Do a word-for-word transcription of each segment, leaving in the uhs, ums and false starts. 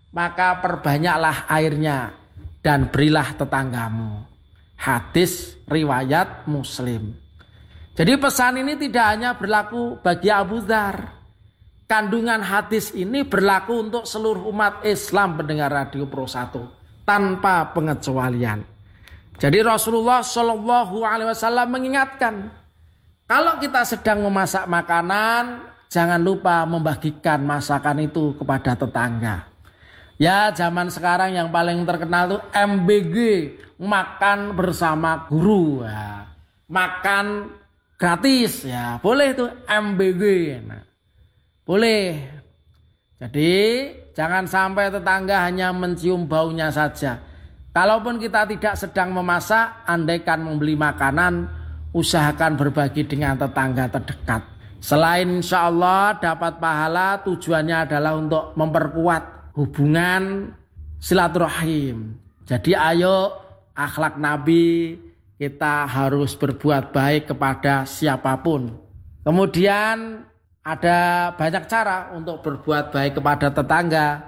maka perbanyaklah airnya dan berilah tetanggamu. Hadis riwayat Muslim. Jadi pesan ini tidak hanya berlaku bagi Abu Dzar. Kandungan hadis ini berlaku untuk seluruh umat Islam pendengar Radio Pro satu tanpa pengecualian. Jadi Rasulullah Shallallahu Alaihi Wasallam mengingatkan, kalau kita sedang memasak makanan, jangan lupa membagikan masakan itu kepada tetangga. Ya, zaman sekarang yang paling terkenal tuh M B G, makan bersama guru, ya. Makan gratis, ya boleh tuh M B G. Nah, boleh. Jadi jangan sampai tetangga hanya mencium baunya saja. Kalaupun kita tidak sedang memasak, andaikan membeli makanan, usahakan berbagi dengan tetangga terdekat. Selain insya Allah dapat pahala, tujuannya adalah untuk memperkuat hubungan silaturahim. Jadi ayo akhlak Nabi, kita harus berbuat baik kepada siapapun. Kemudian ada banyak cara untuk berbuat baik kepada tetangga,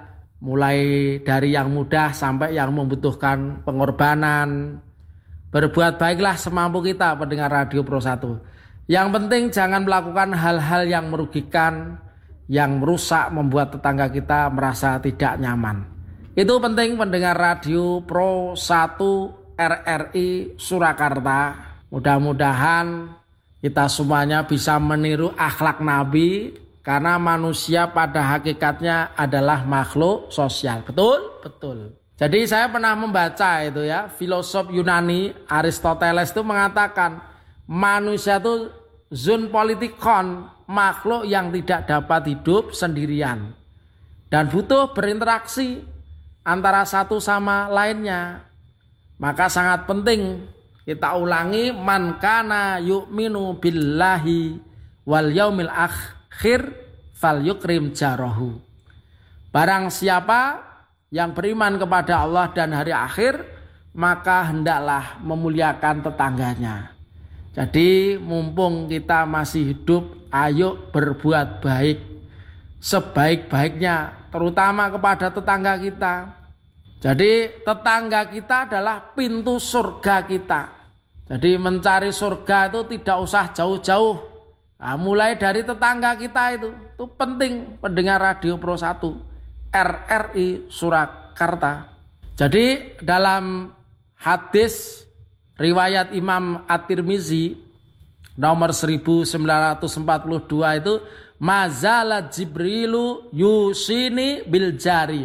mulai dari yang mudah sampai yang membutuhkan pengorbanan. Berbuat baiklah semampu kita pendengar Radio Pro satu. Yang penting jangan melakukan hal-hal yang merugikan, yang merusak, membuat tetangga kita merasa tidak nyaman. Itu penting pendengar Radio Pro satu R R I Surakarta. Mudah-mudahan kita semuanya bisa meniru akhlak Nabi, karena manusia pada hakikatnya adalah makhluk sosial. Betul? Betul. Jadi saya pernah membaca itu ya, filosof Yunani Aristoteles itu mengatakan manusia itu zon politikon, makhluk yang tidak dapat hidup sendirian dan butuh berinteraksi antara satu sama lainnya. Maka sangat penting kita ulangi, man kana yu'minu billahi wal yaumil akhir fal yukrim jarahu. Barang siapa yang beriman kepada Allah dan hari akhir, maka hendaklah memuliakan tetangganya. Jadi mumpung kita masih hidup, ayo berbuat baik sebaik-baiknya, terutama kepada tetangga kita. Jadi tetangga kita adalah pintu surga kita. Jadi mencari surga itu tidak usah jauh-jauh. Nah, mulai dari tetangga kita itu. Itu penting pendengar Radio Pro satu R R I Surakarta. Jadi dalam hadis riwayat Imam At-Tirmizi nomor seribu sembilan ratus empat puluh dua itu, mazala Jibrilu yusini bil jari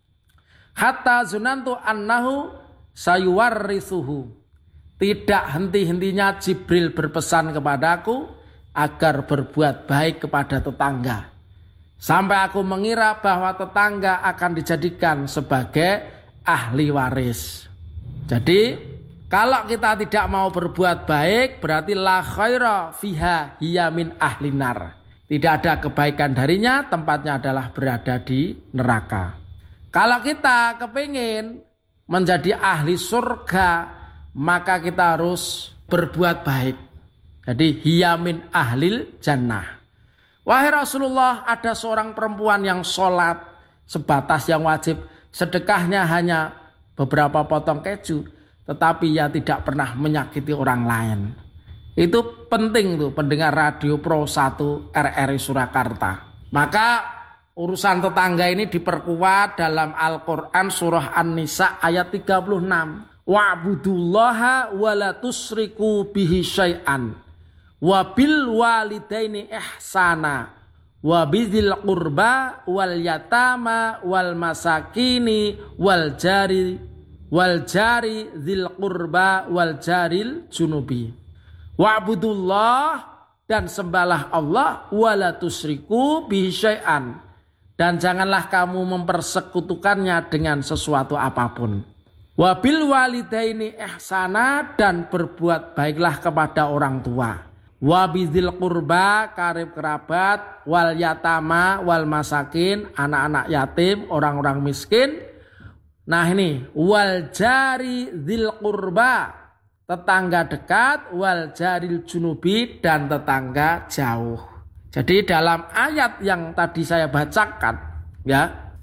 hatta zunantu annahu sayuwarrithuhu. Tidak henti-hentinya Jibril berpesan kepadaku agar berbuat baik kepada tetangga, sampai aku mengira bahwa tetangga akan dijadikan sebagai ahli waris. Jadi kalau kita tidak mau berbuat baik, berarti la khaira fiha hiya min ahlinar. Tidak ada kebaikan darinya, tempatnya adalah berada di neraka. Kalau kita kepingin menjadi ahli surga, maka kita harus berbuat baik. Jadi hiya min ahlil jannah. Wahai Rasulullah, ada seorang perempuan yang sholat sebatas yang wajib, sedekahnya hanya beberapa potong keju, tetapi ia tidak pernah menyakiti orang lain. Itu penting tuh pendengar Radio Pro satu R R I Surakarta. Maka urusan tetangga ini diperkuat dalam Al-Quran surah An-Nisa ayat tiga puluh enam. Wa'budullaha wa la tusriku bihi syai'an wa bil walidaini ihsana wa bizil qurba wal yatama wal masakini wal jari wal jari dzil qurba wal jaril junubi. Wa'budullah, dan sembahlah Allah, wa la tusriku bihi syai'an, dan janganlah kamu mempersekutukannya dengan sesuatu apapun. Wa bil walidaini ihsana, dan berbuat baiklah kepada orang tua. Wa bizil qurba, karib kerabat, wal yatama wal masakin, anak-anak yatim, orang-orang miskin. Nah ini, wal jari dzil qurba, tetangga dekat, wal jaril junubi, dan tetangga jauh. Jadi dalam ayat yang tadi saya bacakan, ya,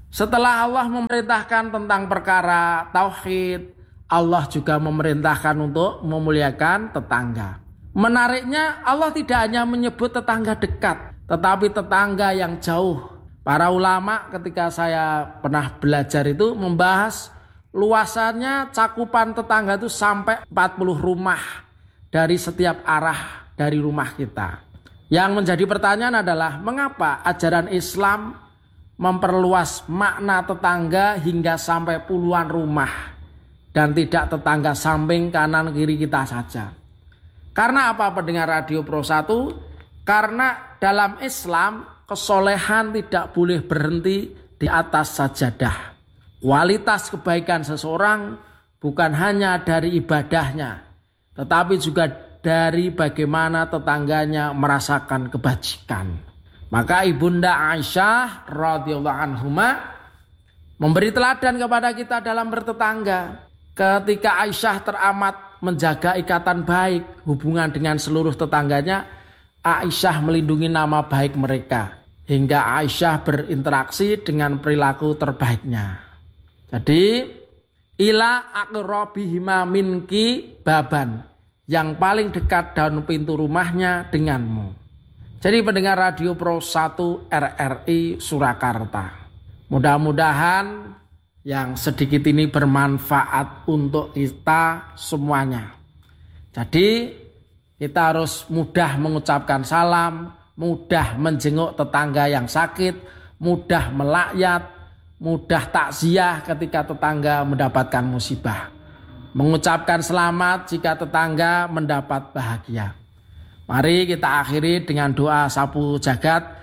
Setelah Allah memerintahkan tentang perkara tauhid, Allah juga memerintahkan untuk memuliakan tetangga. Menariknya, Allah tidak hanya menyebut tetangga dekat, tetapi tetangga yang jauh. Para ulama ketika saya pernah belajar itu membahas luasannya cakupan tetangga itu sampai empat puluh rumah dari setiap arah dari rumah kita. Yang menjadi pertanyaan adalah mengapa ajaran Islam memperluas makna tetangga hingga sampai puluhan rumah dan tidak tetangga samping kanan kiri kita saja. Karena apa pendengar Radio Pro satu? Karena dalam Islam kesolehan tidak boleh berhenti di atas sajadah. Kualitas kebaikan seseorang bukan hanya dari ibadahnya, tetapi juga dari bagaimana tetangganya merasakan kebajikan. Maka Ibunda Aisyah radhiyallahu anhuma memberi teladan kepada kita dalam bertetangga. Ketika Aisyah teramat menjaga ikatan baik hubungan dengan seluruh tetangganya, Aisyah melindungi nama baik mereka hingga Aisyah berinteraksi dengan perilaku terbaiknya. Jadi ila aqrabihima minki baban, yang paling dekat daun pintu rumahnya denganmu. Jadi pendengar Radio Pro satu R R I Surakarta, mudah-mudahan yang sedikit ini bermanfaat untuk kita semuanya. Jadi kita harus mudah mengucapkan salam, mudah menjenguk tetangga yang sakit, mudah melakyat, mudah takziah ketika tetangga mendapatkan musibah, mengucapkan selamat jika tetangga mendapat bahagia. Mari kita akhiri dengan doa sapu jagat.